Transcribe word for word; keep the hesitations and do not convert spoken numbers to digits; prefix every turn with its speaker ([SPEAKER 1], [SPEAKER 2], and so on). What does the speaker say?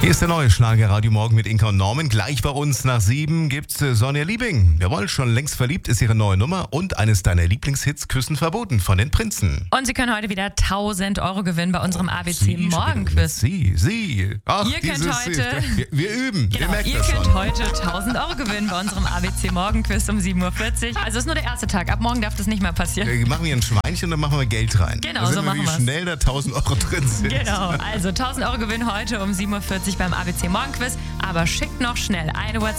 [SPEAKER 1] Hier ist der neue Schlager Radio Morgen mit Inka und Norman. Gleich bei uns nach sieben gibt's Sonja Liebing. Jawohl, schon längst verliebt ist ihre neue Nummer und eines deiner Lieblingshits Küssen verboten von den Prinzen.
[SPEAKER 2] Und Sie können heute wieder tausend Euro gewinnen bei unserem A B C
[SPEAKER 1] Sie,
[SPEAKER 2] Morgenquiz.
[SPEAKER 1] Sie, Sie. Ach,
[SPEAKER 2] ihr könnt
[SPEAKER 1] dieses,
[SPEAKER 2] heute,
[SPEAKER 1] wir, wir üben,
[SPEAKER 2] genau,
[SPEAKER 1] ihr merkt
[SPEAKER 2] ihr
[SPEAKER 1] das
[SPEAKER 2] könnt
[SPEAKER 1] schon.
[SPEAKER 2] heute tausend Euro gewinnen bei unserem A B C Morgenquiz um sieben Uhr vierzig. Also ist nur der erste Tag. Ab morgen darf das nicht mehr passieren.
[SPEAKER 1] Wir machen hier ein Schweinchen und dann machen wir Geld rein.
[SPEAKER 2] Genau,
[SPEAKER 1] da
[SPEAKER 2] so
[SPEAKER 1] sehen wir,
[SPEAKER 2] machen
[SPEAKER 1] wie
[SPEAKER 2] wir's.
[SPEAKER 1] schnell da tausend Euro drin sind.
[SPEAKER 2] Genau, also tausend Euro Gewinn heute um sieben Uhr vierzig beim A B C Morgenquiz. Aber schickt noch schnell eine WhatsApp